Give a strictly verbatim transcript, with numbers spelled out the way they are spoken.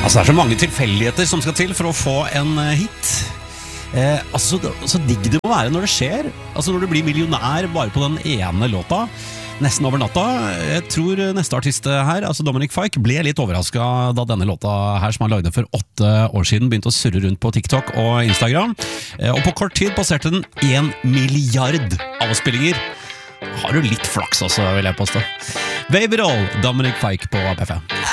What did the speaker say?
Altså, det er så mange tilfeldigheter som skal til for å få en hit. Eh, altså, så digg det må være når det skjer. Altså, når du blir millionær bare på den ene låta, nesten over natta. Jeg tror neste artist her, altså Dominic Fike, ble litt overrasket da denne låta her, som han lagde for åtte år siden, begynte å surre rundt på TikTok og Instagram. Eh, og på kort tid passerte den en milliard avspillinger. Har du litt flaks også, vil jeg påstå. Baby Doll, Dominic Fike på P F M.